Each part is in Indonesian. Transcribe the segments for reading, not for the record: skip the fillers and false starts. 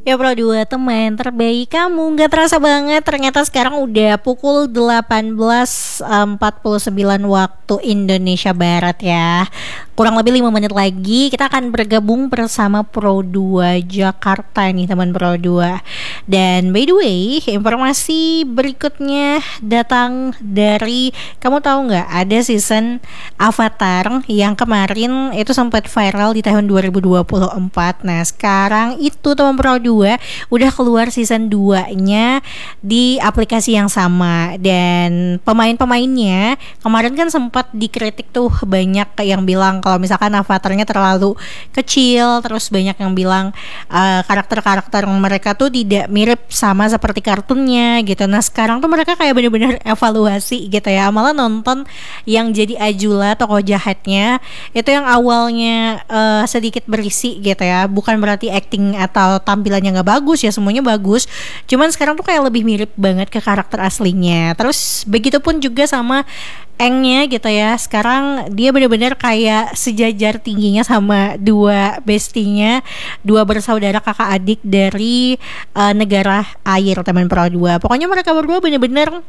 Ya Pro 2 teman terbaik kamu. Gak terasa banget ternyata sekarang udah pukul 18.49 waktu Indonesia Barat ya. Kurang lebih 5 menit lagi kita akan bergabung bersama Pro 2 Jakarta nih teman Pro 2. Dan by the way, informasi berikutnya datang dari, kamu tahu nggak, ada season Avatar yang kemarin itu sempat viral di tahun 2024. Nah sekarang itu teman Pro 2 udah keluar season 2-nya di aplikasi yang sama. Dan pemain-pemainnya kemarin kan sempat dikritik tuh, banyak yang bilang kalau misalkan avatarnya terlalu kecil, terus banyak yang bilang karakter-karakter mereka tuh tidak mirip sama seperti kartunnya gitu. Nah sekarang tuh mereka kayak bener-bener evaluasi gitu ya. Malah nonton yang jadi Ajula, tokoh jahatnya itu yang awalnya sedikit berisi gitu ya, bukan berarti acting atau tampilannya nggak bagus ya, semuanya bagus, cuman sekarang tuh kayak lebih mirip banget ke karakter aslinya. Terus begitupun juga sama Engnya gitu ya, sekarang dia benar-benar kayak sejajar tingginya sama dua bestinya, dua bersaudara kakak adik dari negara air teman Pro 2. Pokoknya mereka berdua benar-benar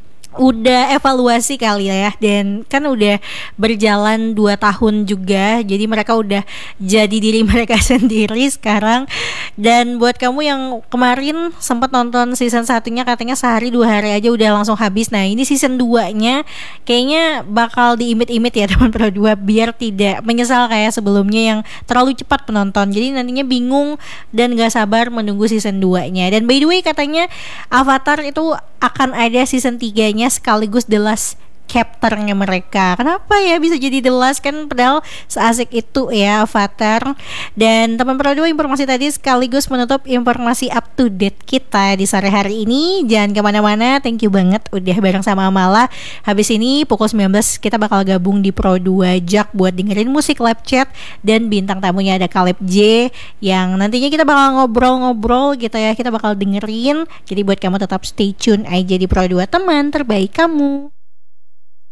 udah evaluasi kali ya, dan kan udah berjalan 2 tahun juga, jadi mereka udah jadi diri mereka sendiri sekarang. Dan buat kamu yang kemarin sempat nonton season 1-nya katanya sehari 2 hari aja udah langsung habis, nah ini season 2-nya kayaknya bakal diimit-imit ya teman Pro 2, biar tidak menyesal kayak sebelumnya yang terlalu cepat penonton, jadi nantinya bingung dan gak sabar menunggu season 2-nya. Dan by the way katanya Avatar itu akan ada season 3-nya sekaligus The Last chapternya mereka. Kenapa ya bisa jadi The Last, kan padahal seasik itu ya Avatar. Dan teman Pro 2, informasi tadi sekaligus menutup informasi up to date kita di sore hari ini. Jangan kemana-mana, thank you banget udah bareng sama Amala. Habis ini pukul 19 kita bakal gabung di Pro 2 Jak buat dengerin musik live chat, dan bintang tamunya ada Caleb J yang nantinya kita bakal ngobrol-ngobrol gitu ya, kita bakal dengerin. Jadi buat kamu tetap stay tune aja di Pro 2 teman terbaik kamu.